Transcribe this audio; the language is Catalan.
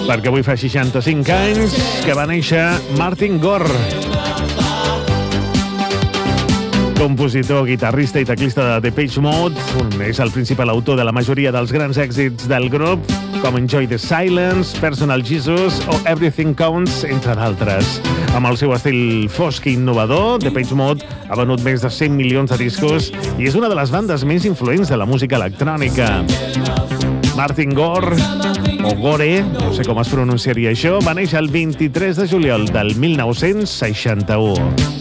perquè avui fa 65 anys que va néixer Martin Gore, compositor, guitarrista i teclista de Depeche Mode. És el principal autor de la majoria dels grans èxits del grup, com Enjoy the Silence, Personal Jesus o Everything Counts, entre d'altres. Amb el seu estil fosc i innovador, Depeche Mode ha venut més de 100 milions de discos i és una de les bandes més influents de la música electrònica. Martin Gore, o Gore, no sé com es pronunciaria això, va néixer el 23 de juliol del 1961.